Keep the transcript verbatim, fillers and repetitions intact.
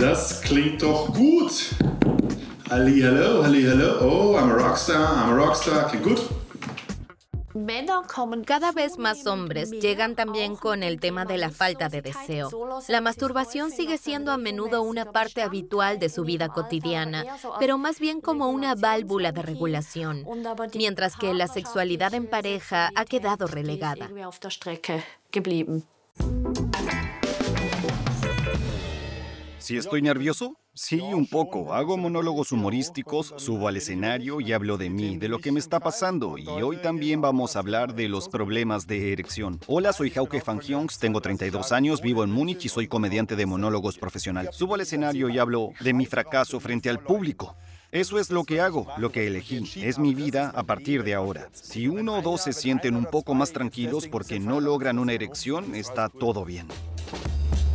Das klingt doch gut. Halli, hallo, halli, hallo. Oh, I'm a rockstar, I'm a rockstar. Klingt gut. Cada vez más hombres llegan también con el tema de la falta de deseo. La masturbación sigue siendo a menudo una parte habitual de su vida cotidiana, pero más bien como una válvula de regulación, mientras que la sexualidad en pareja ha quedado relegada. ¿Si estoy nervioso? Sí, un poco. Hago monólogos humorísticos, subo al escenario y hablo de mí, de lo que me está pasando. Y hoy también vamos a hablar de los problemas de erección. Hola, soy Hauke van Giongs, tengo treinta y dos años, vivo en Múnich y soy comediante de monólogos profesional. Subo al escenario y hablo de mi fracaso frente al público. Eso es lo que hago, lo que elegí. Es mi vida a partir de ahora. Si uno o dos se sienten un poco más tranquilos porque no logran una erección, está todo bien.